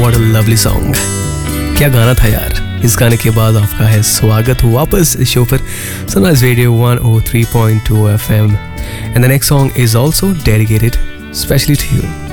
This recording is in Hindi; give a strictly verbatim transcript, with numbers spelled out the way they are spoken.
व्हाट अ लवली सॉन्ग, क्या गाना था यार। इस गाने के बाद आपका है स्वागत वापस इस शो पर sunrise radio one O three point two F M, and the next song is also dedicated specially to you.